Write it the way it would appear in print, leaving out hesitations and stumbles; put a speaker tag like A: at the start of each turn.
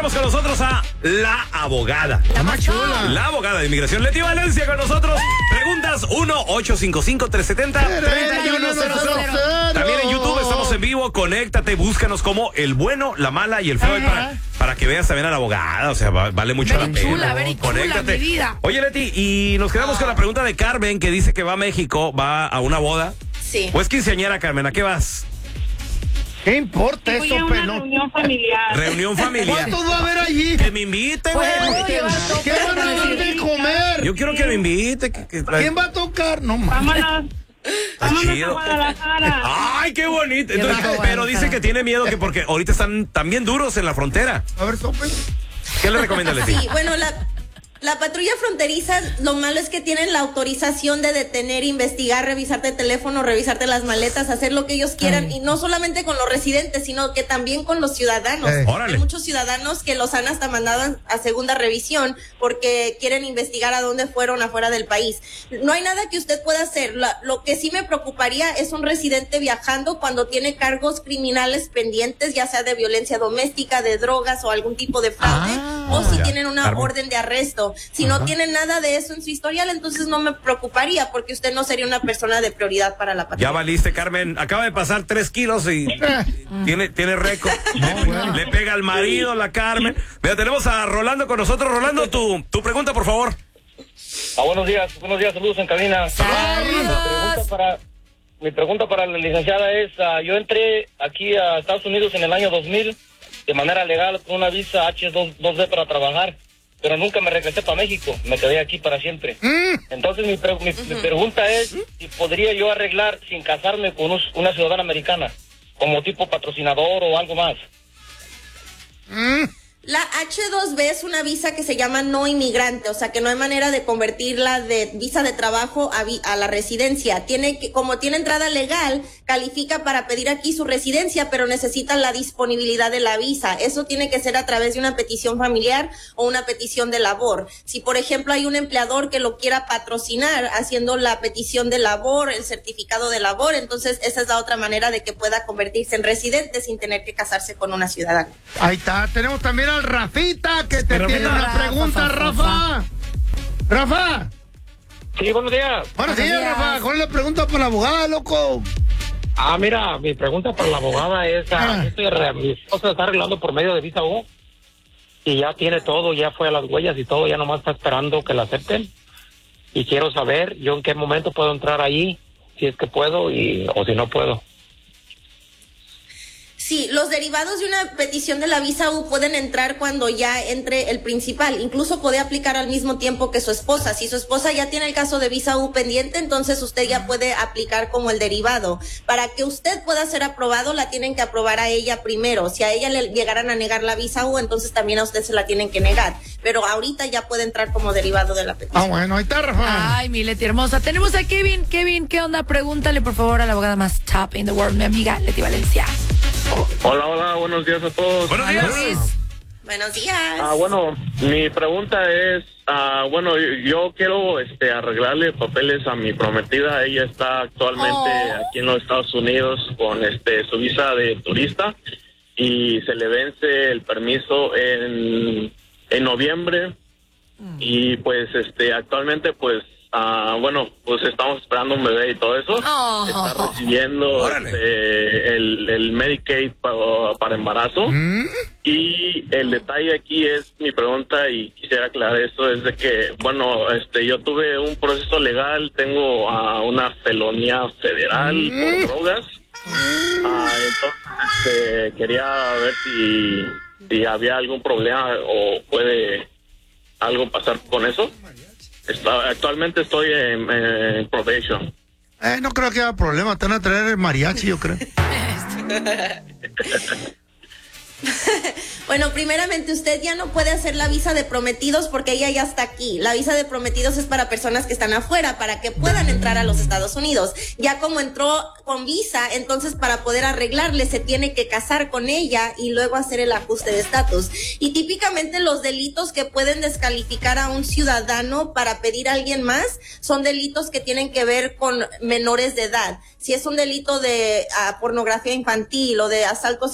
A: tenemos con nosotros a la abogada.
B: La más chula.
A: La abogada de inmigración, Leti Valencia, con nosotros. Preguntas 1-855-370-3100. También en YouTube estamos en vivo. Conéctate, búscanos como El Bueno, La Mala y El Feo. Para que veas también a la abogada. O sea, vale mucho la pena.
B: Chula,
A: Conéctate.
B: Mi vida.
A: Oye, Leti, y nos quedamos con la pregunta de Carmen, que dice que va a México, va a una boda.
C: Sí.
A: Pues quinceañera, Carmen, ¿a qué vas?
D: ¿Qué importa
E: Voy
D: eso,
E: a una
D: pelón?
E: reunión familiar.
A: Reunión familiar.
D: ¿Cuántos va a haber allí?
A: Que me inviten, güey.
D: ¿Qué van a dar de comer?
A: Yo quiero que me invite.
D: ¿Quién va a tocar? No mames.
E: Vámonos a
A: chido.
E: Guadalajara.
A: Ay, qué bonito. Entonces, pero dice que tiene miedo que porque ahorita están también duros en la frontera.
D: A ver, tope.
A: ¿Qué le recomienda, Leti?
C: Sí, bueno, la patrulla fronteriza, lo malo es que tienen la autorización de detener, investigar, revisarte el teléfono, revisarte las maletas, hacer lo que ellos quieran, y no solamente con los residentes, sino que también con los ciudadanos.
A: Órale.
C: Hay muchos ciudadanos que los han hasta mandado a segunda revisión porque quieren investigar a dónde fueron afuera del país. No hay nada que usted pueda hacer. Lo que sí me preocuparía es un residente viajando cuando tiene cargos criminales pendientes, ya sea de violencia doméstica, de drogas o algún tipo de fraude, o si
A: ya.
C: tienen una
A: Carmen.
C: orden de arresto. Si no tienen nada de eso en su historial, entonces no me preocuparía porque usted no sería una persona de prioridad para la patrulla.
A: Ya valiste, Carmen. Acaba de pasar 3 kilos y tiene récord. Le pega al marido, la Carmen. Mira, tenemos a Rolando con nosotros. Rolando, tu pregunta, por favor.
F: Buenos días, saludos en cabina. Mi pregunta para la licenciada es, yo entré aquí a Estados Unidos en el año 2000 de manera legal con una visa H2B para trabajar, pero nunca me regresé para México, me quedé aquí para siempre. Entonces mi pregunta es si podría yo arreglar sin casarme con una ciudadana americana, como tipo patrocinador o algo más.
C: La H2B es una visa que se llama no inmigrante, o sea que no hay manera de convertirla de visa de trabajo a la residencia. Como tiene entrada legal, califica para pedir aquí su residencia, pero necesita la disponibilidad de la visa. Eso tiene que ser a través de una petición familiar o una petición de labor. Si, por ejemplo, hay un empleador que lo quiera patrocinar haciendo la petición de labor, el certificado de labor, entonces esa es la otra manera de que pueda convertirse en residente sin tener que casarse con una ciudadana.
D: Ahí está, tenemos también al Rafita que te tiene una pregunta, Rafa. Rafa.
F: Sí, buenos días.
D: Buenos días, Rafa. ¿Cuál es la pregunta para la abogada, loco?
F: Mira, mi pregunta para la abogada es, mi esposa está arreglando por medio de visa U y ya tiene todo, ya fue a las huellas y todo, ya nomás está esperando que la acepten. Y quiero saber yo en qué momento puedo entrar ahí, si es que puedo o si no puedo.
C: Sí, los derivados de una petición de la visa U pueden entrar cuando ya entre el principal. Incluso puede aplicar al mismo tiempo que su esposa. Si su esposa ya tiene el caso de visa U pendiente, entonces usted ya puede aplicar como el derivado. Para que usted pueda ser aprobado, la tienen que aprobar a ella primero. Si a ella le llegaran a negar la visa U, entonces también a usted se la tienen que negar. Pero ahorita ya puede entrar como derivado de la petición.
D: Bueno, ahí está, Rafa.
B: Ay, mi Leti hermosa. Tenemos a Kevin. Kevin, ¿qué onda? Pregúntale, por favor, a la abogada más top in the world, mi amiga Leti Valencia.
F: Hola, buenos días a todos.
A: Buenos días.
C: Buenos días.
F: Bueno, mi pregunta es, yo quiero arreglarle papeles a mi prometida. Ella está actualmente aquí en los Estados Unidos con su visa de turista y se le vence el permiso en noviembre y pues
G: actualmente pues pues estamos esperando un bebé y todo eso. Está recibiendo el Medicaid para embarazo. Y el detalle aquí es, mi pregunta, y quisiera aclarar esto, es de que, yo tuve un proceso legal, tengo una felonía federal por drogas. Entonces, quería ver si había algún problema o puede algo pasar con eso. Actualmente estoy en probation.
D: No creo que haya problema, te van a traer el mariachi, yo creo.
C: Bueno, primeramente usted ya no puede hacer la visa de prometidos porque ella ya está aquí. La visa de prometidos es para personas que están afuera, para que puedan entrar a los Estados Unidos. Ya como entró con visa, entonces para poder arreglarle se tiene que casar con ella y luego hacer el ajuste de estatus. Y típicamente los delitos que pueden descalificar a un ciudadano para pedir a alguien más son delitos que tienen que ver con menores de edad. Si es un delito de pornografía infantil o de asalto